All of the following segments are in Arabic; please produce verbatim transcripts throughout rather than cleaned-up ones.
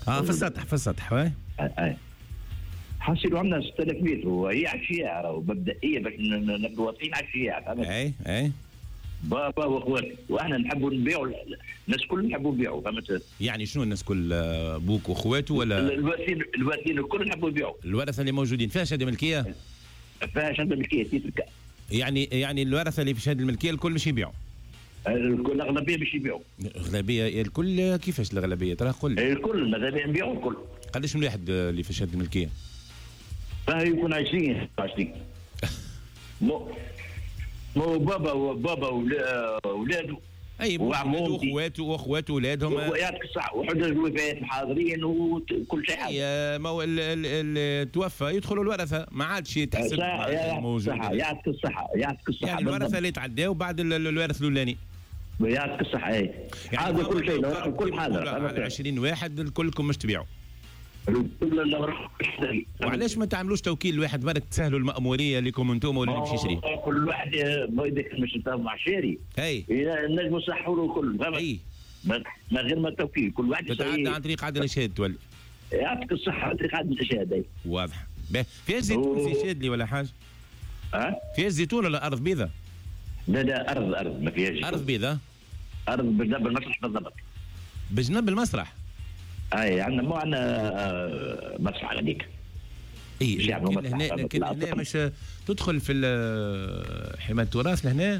اه في السطح في السطح وي اي حاصلوا عندنا ستة آلاف متر وهي على الشياع راهو مبدئيا باش نبدو واطين على الشياع. اي اي بابا واخواتي واحنا نحبوا نبيعوا الناس الكل نحبوا نبيعوا فهمت. يعني شنو الناس كل بوك واخواته ولا الوارثين الوارثين الكل نحبوا نبيعوا؟ الورثه اللي موجودين فيها شهاده ملكيه؟ فيها شهاده ملكيه تيتركا. يعني يعني الورثه اللي في شهاده الملكيه الكل مش يبيعوا؟ الكل الاغلبيه باش يبيعوا. الاغلبيه الكل كيفاش الاغلبيه ترى قول لي؟ الكل ماذا بيا نبيعوا الكل. قداش من واحد اللي في شهاده الملكيه؟ راه يكون عشرين عشرين. مو مو بابا وبابا ولاده اي واخواته واخواته ولادهم يعطيك الصحه وحدث الوفاه حاضرين وكل شيء حاضر. ما هو اللي توفى يدخلوا الورثه ما عادش يتحسب موجود. يعطيك الصحه يعطيك الصحه يعني الورثه اللي تعداوا بعد الوارث الاولاني. يعطيك الصحه اي هذا كل شيء كل حاضر على عشرين واحد كلكم مش تبيعوا. وعلاش ما تعملوش توكيل واحد برك تسهلوا المأمورية لكم انتم ولا يمشي يشري؟ كل واحد بيدك مش انت مع شاري. اي نجموا نصحوا له الكل فهمت؟ اي من غير ما التوكيل كل واحد تتعدى عن طريق عدل الشهاد تولي. يعطيك الصحة عن طريق عدل الشهاد. واضح. فيها زيتون زي شاد لي ولا حاجة؟ ها؟ فيها زيتون ولا أرض بيضاء؟ لا لا أرض أرض ما فيهاش. أرض بيضاء؟ أرض بجنب المسرح بالضبط. بجنب المسرح؟ اي عندنا مو عندنا مسرح هذيك. اي لكن هنا لكن هنا مش تدخل في حماية التراث لهنا؟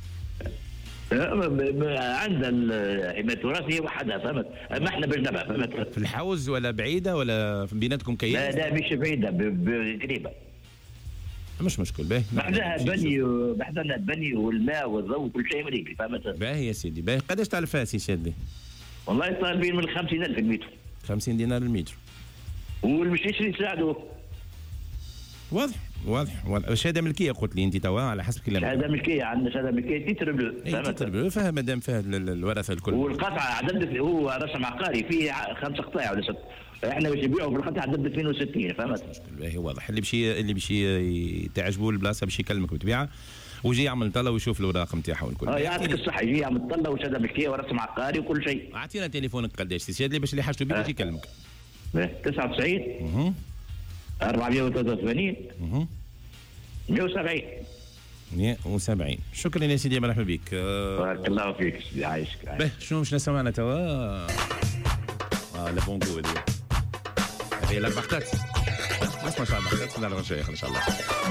عندنا حماية التراث هي وحدها فهمت؟ ما احنا بجنبها فهمت؟ في الحوز ولا بعيدة ولا في بيناتكم كيان؟ لا لا مش بعيدة قريبة. مش مشكل باهي. بعدها بني بعدها البني والماء والضوء وكل شيء مريقل فهمت؟ باهي يا سيدي باهي. قداش تعرفها سي شادي؟ والله طالبين من خمسين ألف المتر. خمسين دينار المتر. والمش يشري يساعدوا. واضح واضح واضح. شهاده ملكيه قلت لي انت توا على حسب كلامك. شهاده ملكيه عندنا شهاده ملكيه تيتر بلو. تيتر بلو فيها مادام فيها الورثه الكل. والقطعه عدد هو رسم عقاري فيه خمس قطاع ولا ست. احنا باش نبيعوا في القطعه عدد اثنين وستين فهمت؟ باهي واضح. اللي باش اللي باش تعجبوا البلاصه باش يكلمك بالطبيعه ويجي يعمل طله ويشوف الاوراق نتاعها والكل. اه يعطيك الصحه يجي يعمل طله وشهاده ملكيه ورسم عقاري وكل شيء. اعطينا تليفونك قداش سي اللي باش اللي حاجته بيه يجي يكلمك. تسعة وتسعين اها أربعمائة وثلاثة وثمانين اها مئة وسبعين مئة وسبعين. شكرا يا سيدي مرحبا بك. بارك الله فيك سيدي عايشك. باهي شنو باش نسمعنا توا؟ اه لا بونكو هذه هي الاربعتات. نسمع شعب الاربعتات نرجع ان شاء الله.